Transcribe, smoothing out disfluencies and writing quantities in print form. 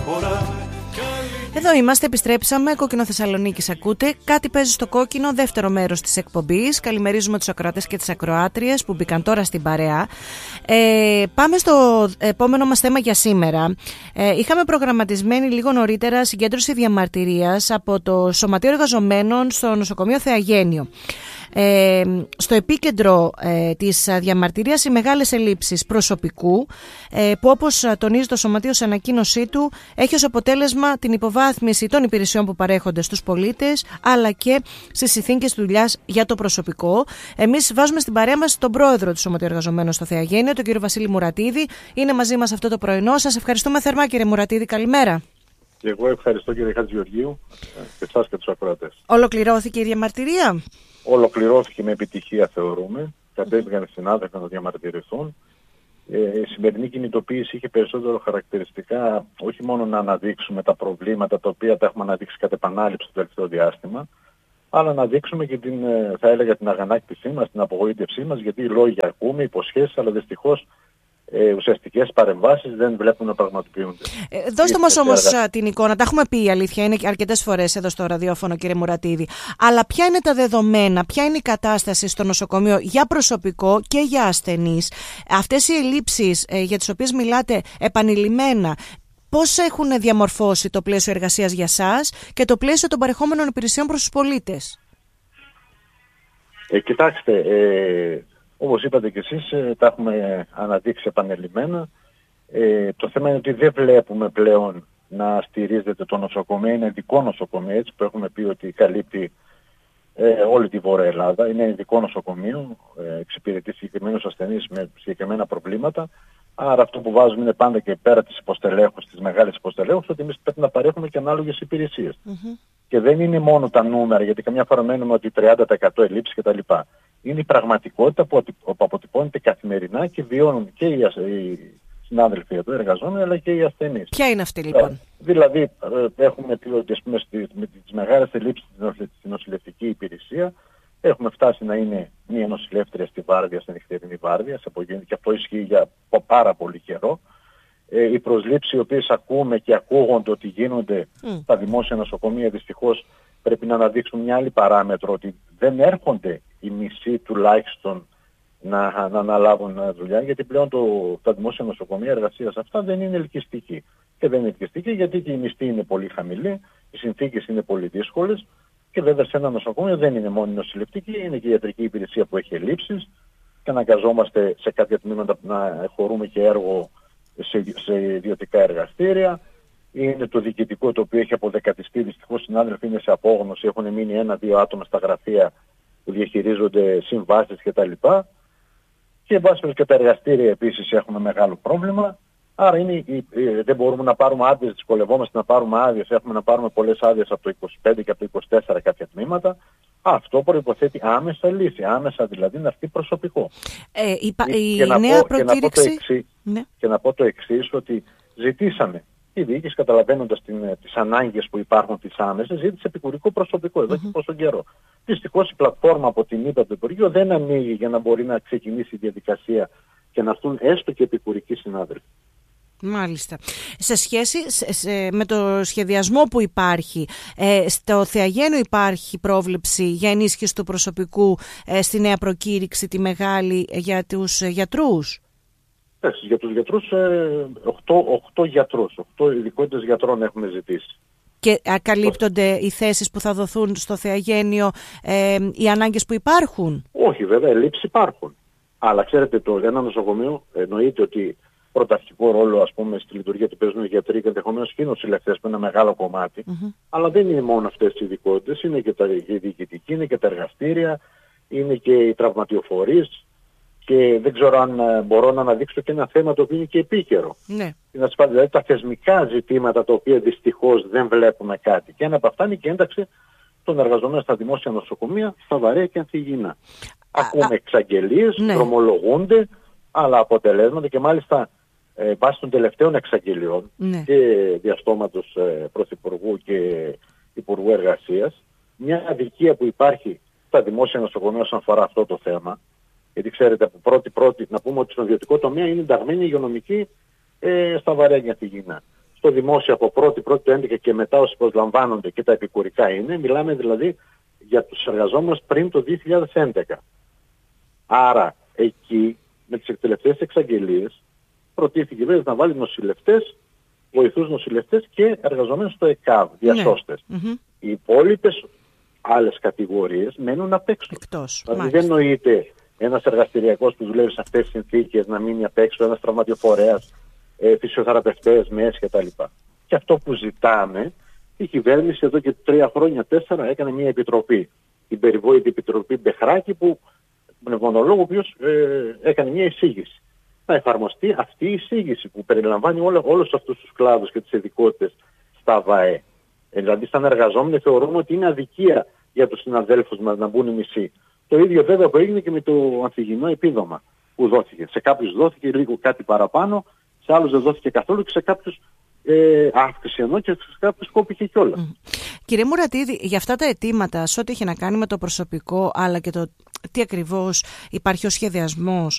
Εδώ είμαστε, επιστρέψαμε. Κόκκινο Θεσσαλονίκης ακούτε. Κάτι παίζει στο κόκκινο, δεύτερο μέρος της εκπομπής. Καλημερίζουμε τους ακροατές και τις ακροάτριες που μπήκαν τώρα στην παρέα. Πάμε στο επόμενο μας θέμα για σήμερα. Είχαμε προγραμματισμένη λίγο νωρίτερα συγκέντρωση διαμαρτυρίας από το Σωματείο Εργαζομένων στο νοσοκομείο Θεαγένιο. Στο επίκεντρο της διαμαρτυρίας οι μεγάλες ελλείψεις προσωπικού που, όπως τονίζει το Σωματείο σε ανακοίνωσή του, έχει ως αποτέλεσμα την υποβάθμιση των υπηρεσιών που παρέχονται στους πολίτες αλλά και στις συνθήκες δουλειάς για το προσωπικό. Εμείς βάζουμε στην παρέα μας τον πρόεδρο του Σωματείου Εργαζομένων στο Θεαγένιο, τον κύριο Βασίλη Μουρατίδη. Είναι μαζί μας αυτό το πρωινό. Σας ευχαριστούμε θερμά, κύριε Μουρατίδη. Καλημέρα. Και εγώ ευχαριστώ, κύριε Χατζηγεωργίου, και εσάς και τους ακροατές. Ολοκληρώθηκε η διαμαρτυρία? Ολοκληρώθηκε με επιτυχία, θεωρούμε. Κατέβηκαν οι συνάδελφοι να διαμαρτυρηθούν. Η σημερινή κινητοποίηση είχε περισσότερο χαρακτηριστικά όχι μόνο να αναδείξουμε τα προβλήματα τα οποία τα έχουμε αναδείξει κατ' επανάληψη το τελευταίο διάστημα, αλλά να δείξουμε και θα έλεγα την αγανάκτησή μας, την απογοήτευσή μας, γιατί λόγια ακούμε, υποσχέσεις, αλλά δυστυχώς ουσιαστικές παρεμβάσεις δεν βλέπουν να πραγματοποιούνται. Δώστε μας όμως την εικόνα. Τα έχουμε πει, η αλήθεια είναι, αρκετές φορές εδώ στο ραδιόφωνο, κύριε Μουρατίδη. Αλλά ποια είναι τα δεδομένα, ποια είναι η κατάσταση στο νοσοκομείο για προσωπικό και για ασθενείς? Αυτές οι ελλείψεις για τις οποίες μιλάτε επανειλημμένα, πώς έχουν διαμορφώσει το πλαίσιο εργασίας για σας και το πλαίσιο των παρεχόμενων υπηρεσιών προς τους πολίτες? Κοιτάξτε, όπως είπατε και εσείς, τα έχουμε αναδείξει επανειλημμένα. Το θέμα είναι ότι δεν βλέπουμε πλέον να στηρίζεται το νοσοκομείο. Είναι ειδικό νοσοκομείο, έτσι, που έχουμε πει ότι καλύπτει όλη τη Βόρεια Ελλάδα. Είναι ειδικό νοσοκομείο, εξυπηρετεί συγκεκριμένους ασθενείς με συγκεκριμένα προβλήματα. Άρα αυτό που βάζουμε είναι πάντα και πέρα της υποστελέχωσης, της μεγάλης υποστελέχωσης, ότι εμείς πρέπει να παρέχουμε και ανάλογες υπηρεσίες. Και δεν είναι μόνο τα νούμερα, γιατί καμιά φορά μένουμε ότι 30% ελλείψεις κτλ. Είναι η πραγματικότητα που αποτυπώνεται καθημερινά και βιώνουν και οι συνάδελφοι εδώ, οι εργαζόμενοι, αλλά και οι ασθενείς. Ποια είναι αυτή, λοιπόν? Δηλαδή, έχουμε πει ότι, ας πούμε, με τις μεγάλες ελλείψεις στην νοσηλευτική υπηρεσία, έχουμε φτάσει να είναι μία νοσηλεύτρια στη βάρδια, στην νυχτερινή βάρδια, και αυτό ισχύει για πάρα πολύ καιρό. Οι προσλήψεις οι οποίες ακούμε και ακούγονται ότι γίνονται στα δημόσια νοσοκομεία, δυστυχώς πρέπει να αναδείξουν μια άλλη παράμετρο, ότι δεν έρχονται οι μισοί τουλάχιστον να αναλάβουν δουλειά, γιατί πλέον τα δημόσια νοσοκομεία εργασίας αυτά δεν είναι ελκυστική. Και δεν είναι ελκυστική γιατί και οι μισθοί είναι πολύ χαμηλοί, οι συνθήκες είναι πολύ δύσκολες και βέβαια σε ένα νοσοκομείο δεν είναι μόνο η νοσηλευτική, είναι και η ιατρική υπηρεσία που έχει ελλείψεις και αναγκαζόμαστε σε κάποια τμήματα να χωρούμε και έργο σε ιδιωτικά εργαστήρια. Είναι το διοικητικό, το οποίο έχει αποδεκατιστεί. Δυστυχώς οι συνάδελφοι είναι σε απόγνωση, έχουν μείνει 1-2 άτομα στα γραφεία που διαχειρίζονται συμβάσεις κτλ. Και εν πάση και τα εργαστήρια επίσης έχουμε μεγάλο πρόβλημα. Άρα δεν μπορούμε να πάρουμε άδειες, δυσκολευόμαστε να πάρουμε άδειες. Έχουμε να πάρουμε πολλές άδειες από το 25 και από το 24 κάποια τμήματα. Αυτό προϋποθέτει άμεσα λύση. Άμεσα δηλαδή να έρθει προσωπικό. Και να πω το εξής, ότι ζητήσαμε. Η διοίκηση, καταλαβαίνοντας τις ανάγκες που υπάρχουν τις άμεσες, ζήτησε επικουρικό προσωπικό εδώ και πόσο καιρό. Δυστυχώς η πλατφόρμα από την ΥΠΑ του Υπουργείου δεν ανοίγει για να μπορεί να ξεκινήσει η διαδικασία και να έρθουν έστω και επικουρικοί συνάδελφοι. Μάλιστα. Σε σχέση με το σχεδιασμό που υπάρχει, στο Θεαγένιο υπάρχει πρόβλεψη για ενίσχυση του προσωπικού στη νέα προκήρυξη, τη μεγάλη, για τους γιατρούς? Για τους γιατρούς, 8 γιατρούς, 8 ειδικότητες γιατρών έχουμε ζητήσει. Και καλύπτονται οι θέσεις που θα δοθούν στο Θεαγένιο, οι ανάγκες που υπάρχουν? Όχι, βέβαια, ελλείψεις υπάρχουν. Αλλά ξέρετε, ένα νοσοκομείο εννοείται ότι πρωταρχικό ρόλο, ας πούμε, στη λειτουργία του παίζουν οι γιατροί και ενδεχομένως και οι νοσηλευτές που είναι ένα μεγάλο κομμάτι. Αλλά δεν είναι μόνο αυτές οι ειδικότητες, είναι και η διοικητική, είναι και τα εργαστήρια, είναι και οι τραυματιοφορείς. Και δεν ξέρω αν μπορώ να αναδείξω και ένα θέμα το οποίο είναι και επίκαιρο. Ναι. Δηλαδή τα θεσμικά ζητήματα τα οποία δυστυχώς δεν βλέπουμε κάτι. Και ένα από αυτά είναι και η ένταξη των εργαζομένων στα δημόσια νοσοκομεία, στα βαρέα και ανθυγιεινά. Ακούμε εξαγγελίες, δρομολογούνται, αλλά αποτελέσματα και μάλιστα βάσει των τελευταίων εξαγγελιών και διαστόματος Πρωθυπουργού και Υπουργού Εργασίας, μια αδικία που υπάρχει στα δημόσια νοσοκομεία όσον αφορά αυτό το θέμα. Γιατί ξέρετε, από πρώτη να πούμε ότι στον ιδιωτικό τομέα είναι ενταγμένοι υγειονομικοί στα βαρέα και ανθυγιεινά. στο δημόσιο από 1η του 11 και μετά όσοι προσλαμβάνονται και τα επικουρικά είναι, μιλάμε δηλαδή για τους εργαζόμενους πριν το 2011. Άρα εκεί με τις τελευταίες εξαγγελίες προτίθηκε βέβαια να βάλει νοσηλευτές, βοηθούς νοσηλευτές και εργαζομένους στο ΕΚΑΒ, διασώστες. Οι υπόλοιπες άλλες κατηγορίες μένουν απ' έξω. Δηλαδή δεν νοείται ένας εργαστηριακός που δουλεύει σε αυτές τις συνθήκες να μείνει απ' έξω, ένας τραυματιοφορέας, φυσιοθεραπευτές, ΜΕΣ κτλ. Και αυτό που ζητάμε, η κυβέρνηση εδώ και 3 χρόνια, 4 έκανε μια επιτροπή. Την περιβόητη επιτροπή Μπεχράκη, που πνευμονολόγο, ο οποίος έκανε μια εισήγηση. Να εφαρμοστεί αυτή η εισήγηση που περιλαμβάνει όλους αυτούς τους κλάδους και τις ειδικότητες στα ΒΑΕ. Δηλαδή, σαν εργαζόμενοι θεωρούμε ότι είναι αδικία για τους συναδέλφους μας να μπουν μισοί. Το ίδιο βέβαια που έγινε και με το ανθυγιεινό επίδομα που δόθηκε. Σε κάποιους δόθηκε λίγο κάτι παραπάνω, σε άλλους δεν δόθηκε καθόλου και σε κάποιους αύξηση, ενώ και σε κάποιους κόπηκε κιόλας. Κύριε Μουρατίδη, για αυτά τα αιτήματα, σε ό,τι έχει να κάνει με το προσωπικό, αλλά και το τι ακριβώς υπάρχει ο σχεδιασμός,